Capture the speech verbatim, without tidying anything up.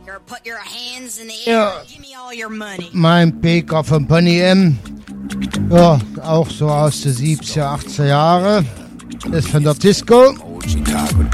Ja, mein Picker von Pony M. Ja, auch so aus den siebziger, achtziger Jahre. Das ist von der Disco.